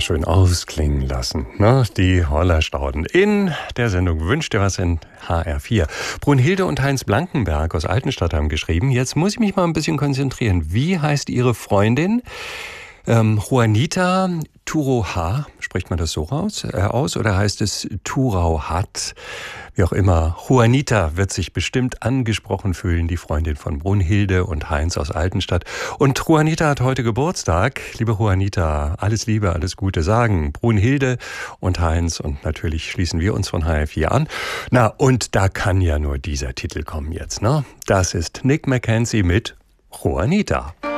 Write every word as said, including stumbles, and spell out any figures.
schön ausklingen lassen, ne? Die Hollerstauden. In der Sendung Wünscht dir was in H R vier. Brunhilde und Heinz Blankenberg aus Altenstadt haben geschrieben, jetzt muss ich mich mal ein bisschen konzentrieren. Wie heißt Ihre Freundin? Ähm, Juanita Turoha, spricht man das so raus, äh, aus oder heißt es Turauhat? Wie auch immer, Juanita wird sich bestimmt angesprochen fühlen, die Freundin von Brunhilde und Heinz aus Altenstadt. Und Juanita hat heute Geburtstag. Liebe Juanita, alles Liebe, alles Gute sagen Brunhilde und Heinz, und natürlich schließen wir uns von H R vier an. Na, und da kann ja nur dieser Titel kommen jetzt, ne? Das ist Nick Mackenzie mit Juanita.